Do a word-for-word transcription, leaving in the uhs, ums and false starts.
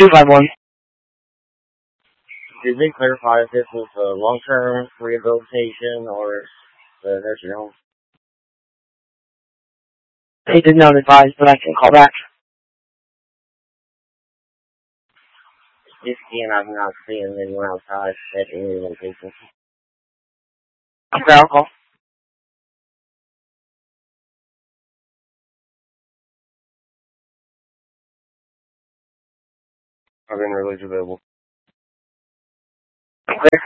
two five one. Did they clarify if this was a long-term rehabilitation or the nursing home? They did not advise, but I can call back. If you can, I'm not seeing anyone outside at any location. Okay, I'll call. I've been released available. Clear.